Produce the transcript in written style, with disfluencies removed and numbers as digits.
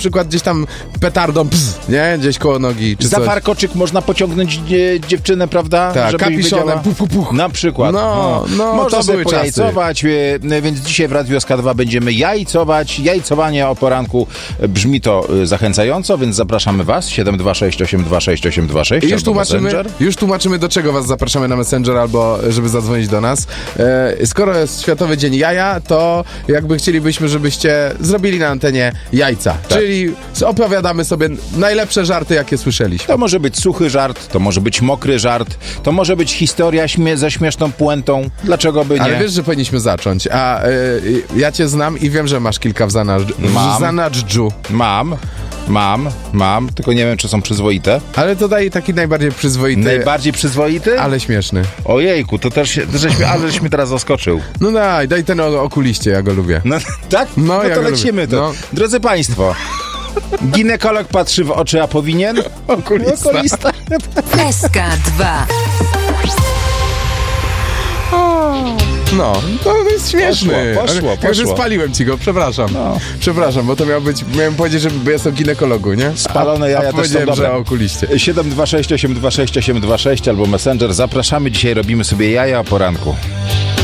przykład gdzieś tam petardą, nie? Gdzieś koło nogi, czy Za coś. warkoczyk można pociągnąć dziewczynę, prawda? Tak, żeby kapiszonem, puch, puch, puch. Na przykład. Można to sobie były czasy. pojajcować, więc dzisiaj w Radiu SK2 będziemy jajcować. Jajcowanie o poranku brzmi to zachęcająco, więc zapraszamy was. 726826826 I Messenger. już tłumaczymy, do czego was zapraszamy na Messenger albo żeby zadzwonić do nas. Skoro jest Światowy Dzień Jaja, to jakby chcielibyśmy, żebyście zrobili na antenie jajca. Tak. Czyli opowiadamy sobie najlepsze żarty, jakie słyszeliśmy. To może być suchy żart, to może być mokry żart, to może być historia ze śmieszną puentą. Dlaczego by nie? Ale wiesz, że powinniśmy zacząć. A ja cię znam i wiem, że masz kilka w zanadżdżu. Mam, tylko nie wiem, czy są przyzwoite. Ale to daj taki najbardziej przyzwoity. Najbardziej przyzwoity? Ale śmieszny. Ojejku, to też żeś mnie teraz zaskoczył. No daj ten okuliście, ja go lubię. No tak? No, ja to go lecimy lubię. to. No. Drodzy Państwo, ginekolog patrzy w oczy, a powinien? Okulista. SK2. No, to jest śmieszny. Poszło. Także spaliłem ci go, przepraszam. No. Przepraszam, bo to miałem powiedzieć, że jestem ginekologu, nie? Spalone jaja też są powiedziałem, dobre. że o okuliście. 726826826 albo Messenger. Zapraszamy. Dzisiaj robimy sobie jaja o poranku.